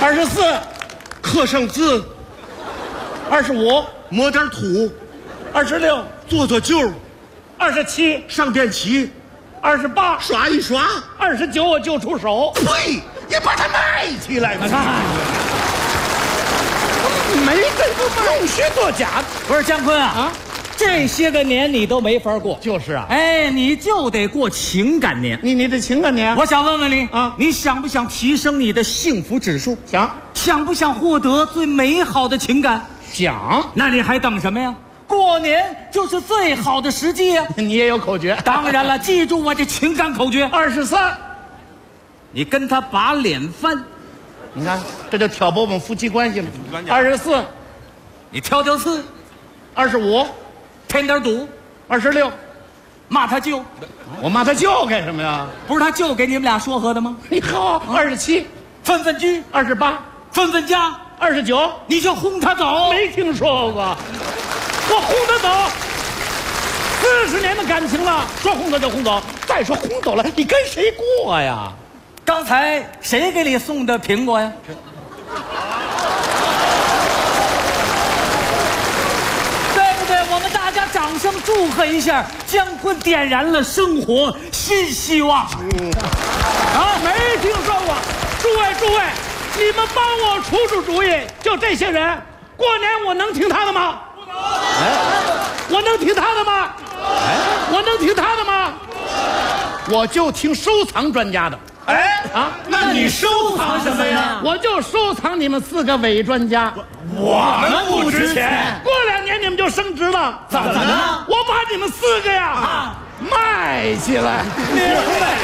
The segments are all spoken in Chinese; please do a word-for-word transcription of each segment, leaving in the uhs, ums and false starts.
二十四， 刻上字。 二十五， 抹点土。 二十六， 做做旧。 二十七， 上电漆。 二十八， 刷一刷。 二十九，我就出手。 呸！你把它卖起来吧！ 没这个弄虚作假。 不是姜昆啊啊， 这些个年你都没法过。 就是啊， 哎，你就得过情感年。 你你这情感年， 我想问问你啊， 你想不想提升你的幸福指数？ 想想不想获得最美好的情感？ 想， 那你还等什么呀？过年就是最好的时机呀！ 你也有口诀。 当然了，记住我这情感口诀。 二十三， 你跟他把脸翻。 你看，这就挑拨我们夫妻关系了。二十四， 你挑挑刺。 二十五， 添点堵。 二十六， 骂他舅。 我骂他舅干什么呀？ 不是他舅给你们俩说和的吗？ 你好，二十七， 分分居。 二十八， 分分家。 二十九， 你就轰他走。 没听说过，我轰他走。四十年的感情了，说轰走就轰走。再说轰走了，你跟谁过呀？ 刚才谁给你送的苹果呀？对不对？我们大家掌声祝贺一下，姜昆点燃了生活新希望。 嗯，啊，没听说过。诸位诸位，你们帮我出出主意，就这些人，过年我能听他的吗？不能。哎，我能听他的吗？哎，我能听他的吗？我就听收藏专家的。 哎啊， 那你收藏什么呀？ 我就收藏你们四个伪专家。 我们不值钱。 过两年你们就升职了。 怎么了？ 我把你们四个呀、啊、卖起来。 明白。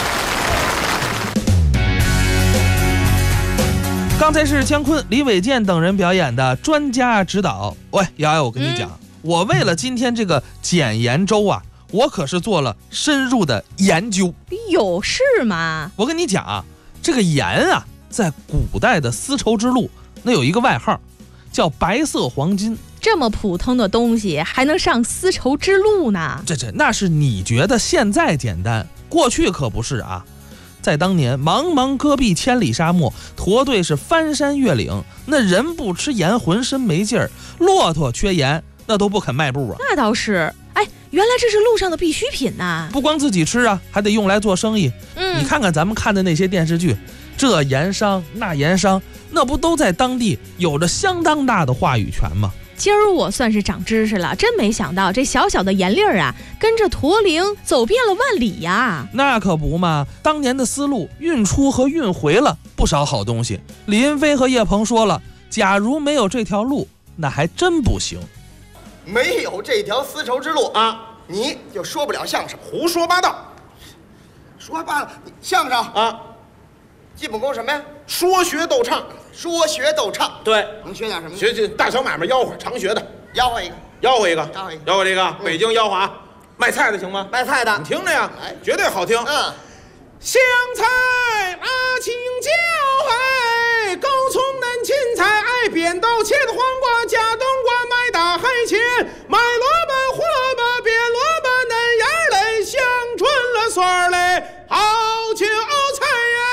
刚才是姜昆、李伟健等人表演的专家指导。喂，瑶瑶，我跟你讲、嗯，我为了今天这个简言粥啊，我可是做了深入的研究。 有事吗？ 我跟你讲啊，这个盐啊，在古代的丝绸之路那有一个外号，叫白色黄金。 这么普通的东西还能上丝绸之路呢？ 这这那是你觉得现在简单，过去可不是啊。在当年茫茫戈壁千里沙漠，驼队是翻山越岭，那人不吃盐浑身没劲儿，骆驼缺盐那都不肯迈步啊。 那倒是，哎，原来这是路上的必需品呐！ 不光自己吃啊，还得用来做生意。嗯，你看看咱们看的那些电视剧，这盐商那盐商，那不都在当地有着相当大的话语权吗？ 今儿我算是长知识了，真没想到这小小的盐粒儿啊，跟着驼铃走遍了万里呀！ 那可不嘛，当年的丝路运出和运回了不少好东西。李云飞和叶鹏说了，假如没有这条路，那还真不行。 没有这条丝绸之路啊，你就说不了相声， 胡说八道。 说罢了，相声啊， 基本功什么呀？ 说学逗唱。 说学逗唱， 对， 能学点什么？ 学这大小买卖吆喝，常学的。 吆喝一个， 吆喝一个， 吆喝一个， 吆喝这个，北京吆喝啊，卖菜的行吗？ 卖菜的， 你听着呀，绝对好听。 嗯， 香菜、辣青椒，哎，高葱嫩芹菜，哎，扁豆、茄子、黄瓜，加冬瓜，买大海茄，买萝卜、胡萝卜、别萝卜，嫩芽嘞，香椿了，蒜儿嘞，好韭菜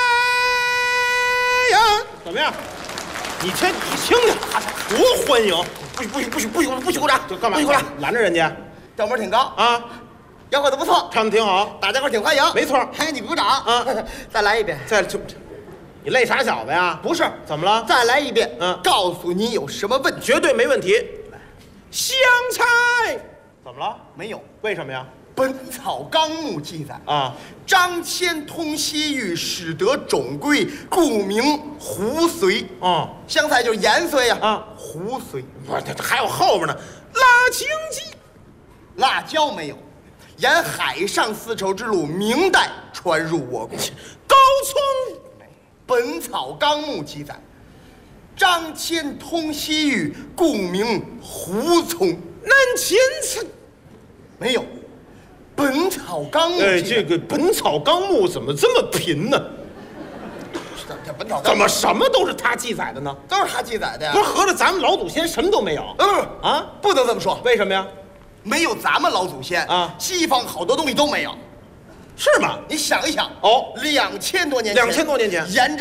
呀！怎么样？你听，你听听，多欢迎！ 不许不许不许不许不许鼓掌！ 这干嘛？ 不许鼓掌！ 拦着人家， 调门挺高啊， 吆喝的不错， 唱的挺好， 大家伙挺欢迎。 没错， 嘿，你鼓掌啊！ 再来一遍， 再就，你累傻小子呀？ 不是， 怎么了？ 再来一遍， 嗯， 告诉你有什么问题， 绝对没问题。香菜怎么了？ 没有， 为什么呀？ 《本草纲目》记载啊， 张骞通西域，使得种归，故名胡荽。 哦， 香菜就是盐荽呀。 啊， 胡荽不是，这还有后边呢。辣青鸡， 辣椒没有，沿海上丝绸之路，明代传入我国。 高葱，《 本草纲目》记载，张骞通西域，故名胡葱。 嫩芹菜没有。《本草纲目》 哎，这个《本草纲目》怎么这么贫呢？ 这本草怎么什么都是他记载的呢？ 都是他记载的呀！ 不是，合着咱们老祖先什么都没有？ 嗯啊， 不能这么说。 为什么呀？ 没有咱们老祖先啊， 西方好多东西都没有， 是吗？ 你想一想， 哦， 两千多年前， 两千多年前， 沿着